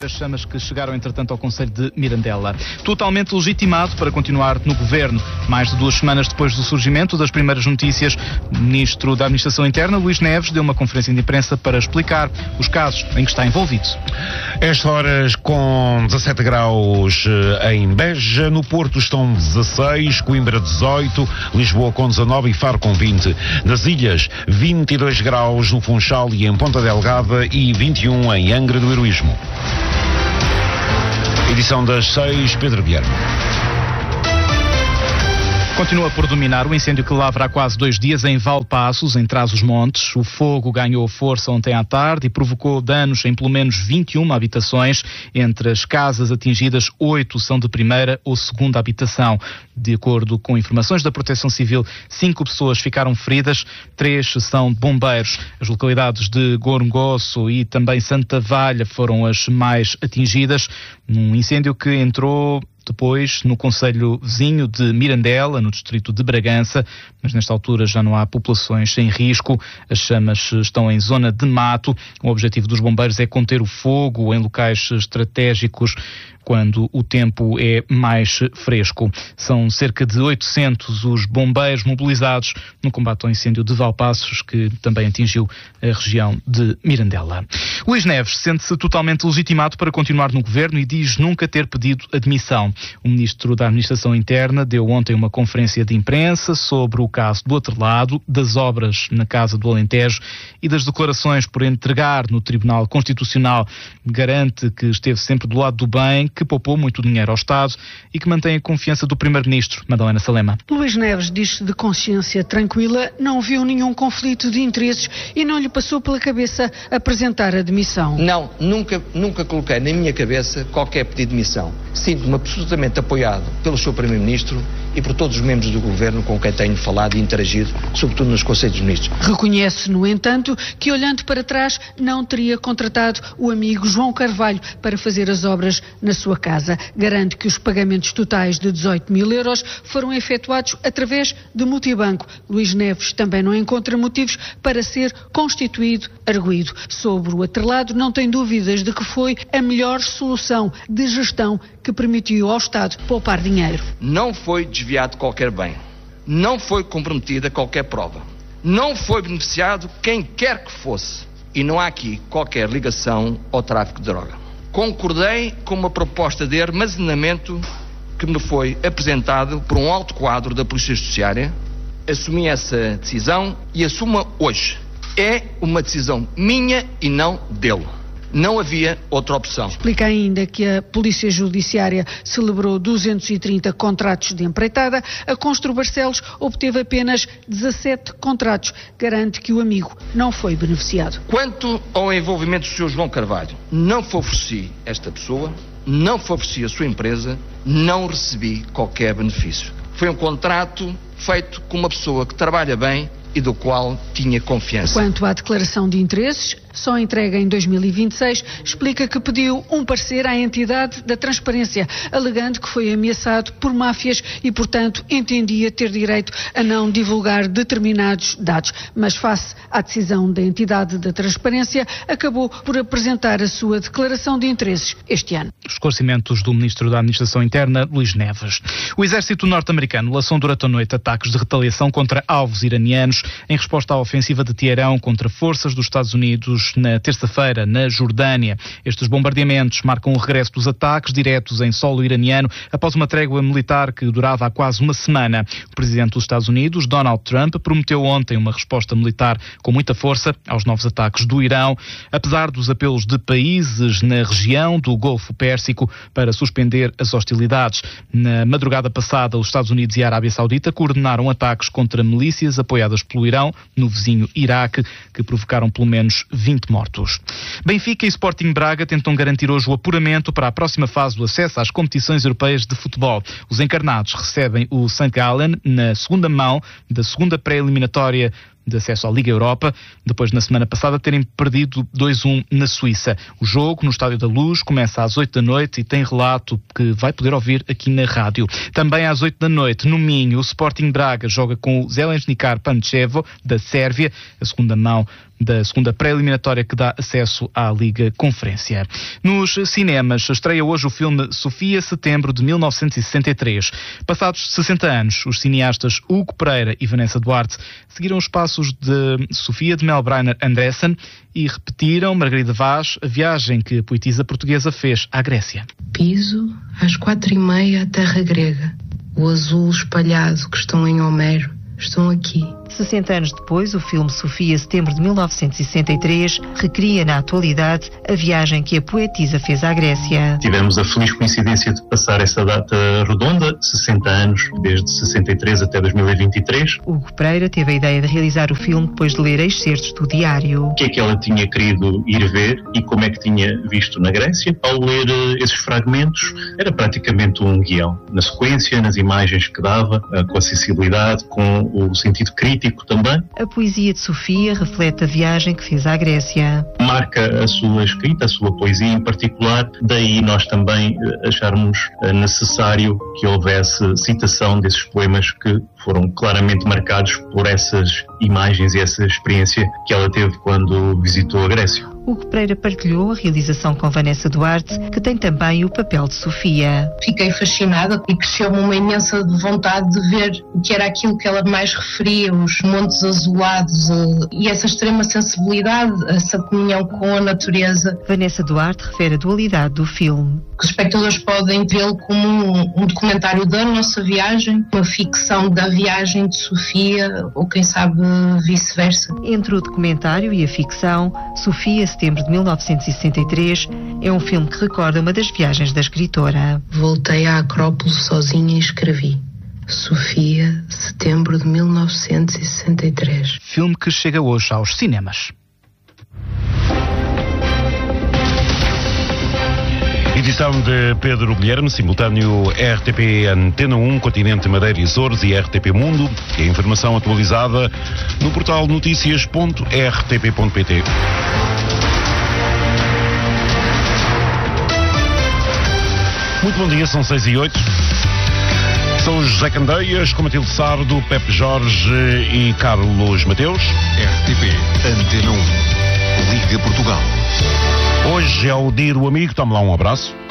As chamas que chegaram, entretanto, ao Conselho de Mirandela. Totalmente legitimado para continuar no governo. Mais de 2 semanas depois do surgimento das primeiras notícias, o Ministro da Administração Interna, Luís Neves, deu uma conferência de imprensa para explicar os casos em que está envolvido. Estas horas com 17 graus em Beja, no Porto estão 16, Coimbra 18, Lisboa com 19 e Faro com 20. Nas ilhas, 22 graus no Funchal e em Ponta Delgada e 21 em Angra do Heroísmo. Edição das 6, Pedro Vieira. Continua por dominar o incêndio que lavra há quase 2 dias em Valpaços, em Trás-os-Montes. O fogo ganhou força ontem à tarde e provocou danos em pelo menos 21 habitações. Entre as casas atingidas, 8 são de primeira ou segunda habitação. De acordo com informações da Proteção Civil, 5 pessoas ficaram feridas, 3 são bombeiros. As localidades de Gorongoso e também Santa Valha foram as mais atingidas, num incêndio que entrou depois no concelho vizinho de Mirandela, no distrito de Bragança, mas nesta altura já não há populações em risco. As chamas estão em zona de mato. O objetivo dos bombeiros é conter o fogo em locais estratégicos quando o tempo é mais fresco. São cerca de 800 os bombeiros mobilizados no combate ao incêndio de Valpaços, que também atingiu a região de Mirandela. Luís Neves sente-se totalmente legitimado para continuar no governo e diz nunca ter pedido admissão. O Ministro da Administração Interna deu ontem uma conferência de imprensa sobre o caso do Atrelado, das obras na Casa do Alentejo e das declarações por entregar no Tribunal Constitucional. Garante que esteve sempre do lado do bem, que poupou muito dinheiro ao Estado e que mantém a confiança do Primeiro-Ministro, Madalena Salema. Luís Neves diz-se de consciência tranquila, não viu nenhum conflito de interesses e não lhe passou pela cabeça apresentar a demissão. Não, nunca coloquei na minha cabeça qualquer pedido de demissão. Sinto-me absolutamente apoiado pelo Sr. Primeiro-Ministro e por todos os membros do Governo com quem tenho falado e interagido, sobretudo nos Conselhos de Ministros. Reconhece, no entanto, que olhando para trás não teria contratado o amigo João Carvalho para fazer as obras na sua casa. Garante que os pagamentos totais de 18 mil euros foram efetuados através de multibanco. Luís Neves também não encontra motivos para ser constituído arguido. Sobre o Atrelado, não tem dúvidas de que foi a melhor solução de gestão que permitiu ao Estado poupar dinheiro. Não foi desviado qualquer bem. Não foi comprometida qualquer prova. Não foi beneficiado quem quer que fosse. E não há aqui qualquer ligação ao tráfico de droga. Concordei com uma proposta de armazenamento que me foi apresentado por um alto quadro da Polícia Judiciária. Assumi essa decisão e assumo hoje. É uma decisão minha e não dele. Não havia outra opção. Explica ainda que a Polícia Judiciária celebrou 230 contratos de empreitada. A Constru Barcelos obteve apenas 17 contratos. Garante que o amigo não foi beneficiado. Quanto ao envolvimento do Sr. João Carvalho, não favoreci esta pessoa, não favoreci a sua empresa, não recebi qualquer benefício. Foi um contrato feito com uma pessoa que trabalha bem e do qual tinha confiança. Quanto à declaração de interesses, só entrega em 2026, explica que pediu um parecer à entidade da transparência, alegando que foi ameaçado por máfias e, portanto, entendia ter direito a não divulgar determinados dados. Mas, face à decisão da entidade da transparência, acabou por apresentar a sua declaração de interesses este ano. Os esclarecimentos do Ministro da Administração Interna, Luís Neves. O exército norte-americano lançou durante a noite ataques de retaliação contra alvos iranianos em resposta à ofensiva de Teherão contra forças dos Estados Unidos na terça-feira, na Jordânia. Estes bombardeamentos marcam o regresso dos ataques diretos em solo iraniano após uma trégua militar que durava há quase uma semana. O presidente dos Estados Unidos, Donald Trump, prometeu ontem uma resposta militar com muita força aos novos ataques do Irão, apesar dos apelos de países na região do Golfo Pérsico para suspender as hostilidades. Na madrugada passada, os Estados Unidos e a Arábia Saudita coordenaram ataques contra milícias apoiadas pelo Irão, no vizinho Iraque, que provocaram pelo menos 20 mortos. Benfica e Sporting Braga tentam garantir hoje o apuramento para a próxima fase do acesso às competições europeias de futebol. Os encarnados recebem o St. Gallen na segunda mão da segunda pré-eliminatória de acesso à Liga Europa, depois na semana passada terem perdido 2-1 na Suíça. O jogo no Estádio da Luz começa às 8 da noite e tem relato que vai poder ouvir aqui na rádio. Também às 8 da noite, no Minho, o Sporting Braga joga com o Zelenjnikar Pančevo, da Sérvia. A segunda mão da segunda pré-eliminatória que dá acesso à Liga Conferência. Nos cinemas estreia hoje o filme Sofia, setembro de 1963. Passados 60 anos, os cineastas Hugo Pereira e Vanessa Duarte seguiram os passos de Sofia de Melbreiner Andressen e repetiram, Margarida Vaz, a viagem que a poetisa portuguesa fez à Grécia. Piso às 4h30 a terra grega. O azul espalhado que estão em Homero estão aqui. 60 anos depois, o filme Sofia, setembro de 1963, recria na atualidade a viagem que a poetisa fez à Grécia. Tivemos a feliz coincidência de passar essa data redonda, 60 anos, desde 63 até 2023. Hugo Pereira teve a ideia de realizar o filme depois de ler excertos do diário. O que é que ela tinha querido ir ver e como é que tinha visto na Grécia? Ao ler esses fragmentos, era praticamente um guião. Na sequência, nas imagens que dava, com a sensibilidade, com o sentido crítico também. A poesia de Sofia reflete a viagem que fez à Grécia. Marca a sua escrita, a sua poesia em particular, daí nós também acharmos necessário que houvesse citação desses poemas que foram claramente marcados por essas imagens e essa experiência que ela teve quando visitou a Grécia. Hugo Pereira partilhou a realização com Vanessa Duarte, que tem também o papel de Sofia. Fiquei fascinada e cresceu-me uma imensa vontade de ver o que era aquilo que ela mais referia, os montes azulados e essa extrema sensibilidade, essa comunhão com a natureza. Vanessa Duarte refere a dualidade do filme. Os espectadores podem vê-lo como um documentário da nossa viagem, uma ficção da viagem de Sofia, ou quem sabe vice-versa. Entre o documentário e a ficção, Sofia, setembro de 1963, é um filme que recorda uma das viagens da escritora. Voltei à Acrópole sozinha e escrevi. Sofia, setembro de 1963. Filme que chega hoje aos cinemas. Edição de Pedro Guilherme, simultâneo RTP Antena 1, Continente, Madeira e Açores e RTP Mundo. E a informação atualizada no portal noticias.rtp.pt. Muito bom dia, são 6h08. São José Candeias, com Matilde Sardo, Pepe Jorge e Carlos Mateus. RTP Antena 1, Liga Portugal. Hoje é o dia do amigo, toma lá um abraço.